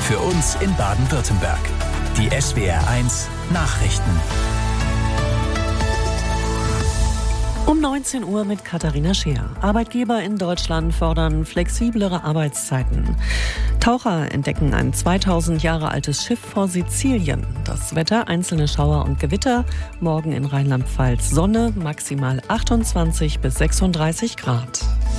Für uns in Baden-Württemberg. Die SWR1 Nachrichten. Um 19 Uhr mit Katharina Scheer. Arbeitgeber in Deutschland fordern flexiblere Arbeitszeiten. Taucher entdecken ein 2000 Jahre altes Schiff vor Sizilien. Das Wetter, einzelne Schauer und Gewitter. Morgen in Rheinland-Pfalz Sonne, maximal 28 bis 36 Grad.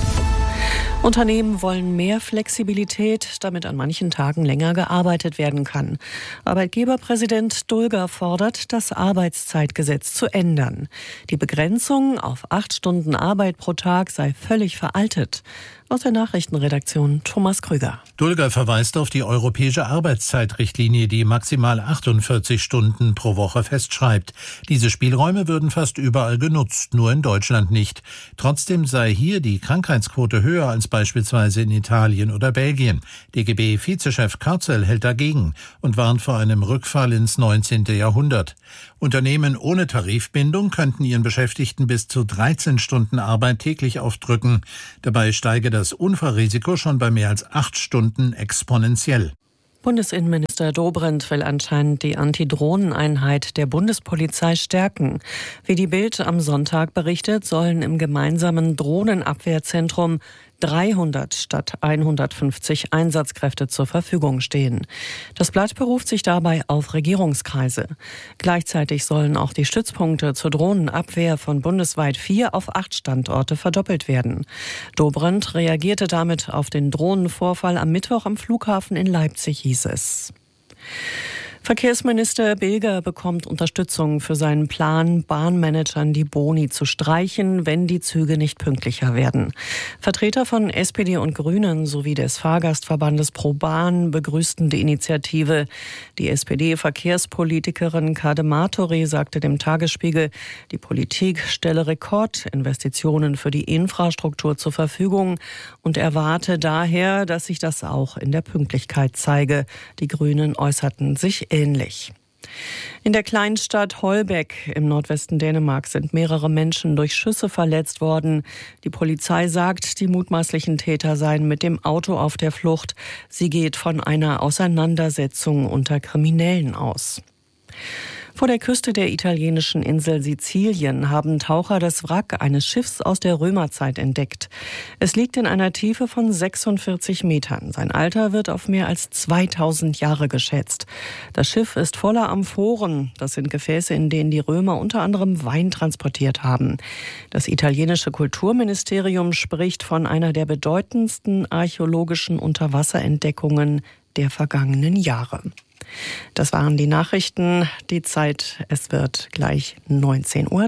Unternehmen wollen mehr Flexibilität, damit an manchen Tagen länger gearbeitet werden kann. Arbeitgeberpräsident Dulger fordert, das Arbeitszeitgesetz zu ändern. Die Begrenzung auf 8 Stunden Arbeit pro Tag sei völlig veraltet. Aus der Nachrichtenredaktion Thomas Krüger. Dulger verweist auf die europäische Arbeitszeitrichtlinie, die maximal 48 Stunden pro Woche festschreibt. Diese Spielräume würden fast überall genutzt, nur in Deutschland nicht. Trotzdem sei hier die Krankheitsquote höher als beispielsweise in Italien oder Belgien. DGB-Vizechef Karzel hält dagegen und warnt vor einem Rückfall ins 19. Jahrhundert. Unternehmen ohne Tarifbindung könnten ihren Beschäftigten bis zu 13 Stunden Arbeit täglich aufdrücken. Dabei steige das Unfallrisiko schon bei mehr als 8 Stunden exponentiell. Bundesinnenminister Dobrindt will anscheinend die Antidrohneneinheit der Bundespolizei stärken. Wie die Bild am Sonntag berichtet, sollen im gemeinsamen Drohnenabwehrzentrum 300 statt 150 Einsatzkräfte zur Verfügung stehen. Das Blatt beruft sich dabei auf Regierungskreise. Gleichzeitig sollen auch die Stützpunkte zur Drohnenabwehr von bundesweit 4 auf 8 Standorte verdoppelt werden. Dobrindt reagierte damit auf den Drohnenvorfall am Mittwoch am Flughafen in Leipzig, hieß es. Verkehrsminister Bilger bekommt Unterstützung für seinen Plan, Bahnmanagern die Boni zu streichen, wenn die Züge nicht pünktlicher werden. Vertreter von SPD und Grünen sowie des Fahrgastverbandes ProBahn begrüßten die Initiative. Die SPD-Verkehrspolitikerin Kade Martori sagte dem Tagesspiegel, die Politik stelle Rekordinvestitionen für die Infrastruktur zur Verfügung und erwarte daher, dass sich das auch in der Pünktlichkeit zeige. Die Grünen äußerten sich ähnlich. In der Kleinstadt Holbæk im Nordwesten Dänemarks sind mehrere Menschen durch Schüsse verletzt worden. Die Polizei sagt, die mutmaßlichen Täter seien mit dem Auto auf der Flucht. Sie geht von einer Auseinandersetzung unter Kriminellen aus. Vor der Küste der italienischen Insel Sizilien haben Taucher das Wrack eines Schiffs aus der Römerzeit entdeckt. Es liegt in einer Tiefe von 46 Metern. Sein Alter wird auf mehr als 2000 Jahre geschätzt. Das Schiff ist voller Amphoren. Das sind Gefäße, in denen die Römer unter anderem Wein transportiert haben. Das italienische Kulturministerium spricht von einer der bedeutendsten archäologischen Unterwasserentdeckungen der vergangenen Jahre. Das waren die Nachrichten. Die Zeit, es wird gleich 19:03 Uhr.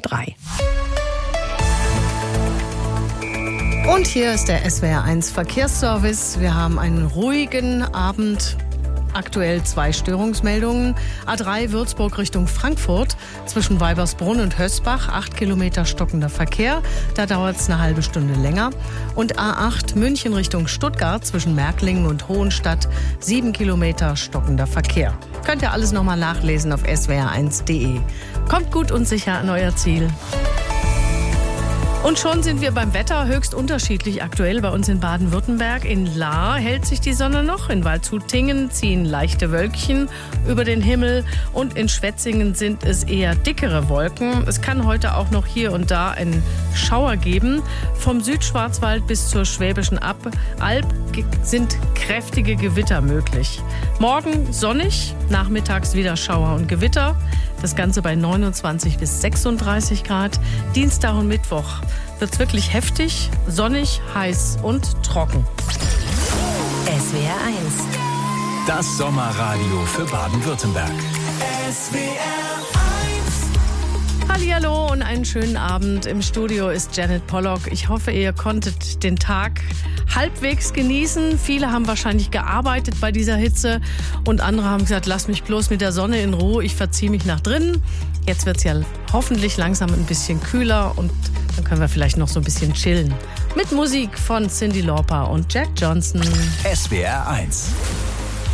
Und hier ist der SWR1 Verkehrsservice. Wir haben einen ruhigen Abend. Aktuell 2 Störungsmeldungen. A3 Würzburg Richtung Frankfurt zwischen Weibersbrunn und Hösbach, 8 Kilometer stockender Verkehr. Da dauert es eine halbe Stunde länger. Und A8 München Richtung Stuttgart zwischen Märklingen und Hohenstadt, 7 Kilometer stockender Verkehr. Könnt ihr alles nochmal nachlesen auf swr1.de. Kommt gut und sicher an euer Ziel. Und schon sind wir beim Wetter höchst unterschiedlich aktuell bei uns in Baden-Württemberg. In Lahr hält sich die Sonne noch, in Waldshut-Tiengen ziehen leichte Wölkchen über den Himmel und in Schwetzingen sind es eher dickere Wolken. Es kann heute auch noch hier und da einen Schauer geben. Vom Südschwarzwald bis zur Schwäbischen Alb sind kräftige Gewitter möglich. Morgen sonnig, nachmittags wieder Schauer und Gewitter. Das Ganze bei 29 bis 36 Grad. Dienstag und Mittwoch wird es wirklich heftig, sonnig, heiß und trocken. SWR1. Das Sommerradio für Baden-Württemberg. Hallihallo und einen schönen Abend. Im Studio ist Janet Pollock. Ich hoffe, ihr konntet den Tag halbwegs genießen. Viele haben wahrscheinlich gearbeitet bei dieser Hitze und andere haben gesagt, lass mich bloß mit der Sonne in Ruhe, ich verziehe mich nach drinnen. Jetzt wird es ja hoffentlich langsam ein bisschen kühler und dann können wir vielleicht noch so ein bisschen chillen. Mit Musik von Cyndi Lauper und Jack Johnson. SWR1.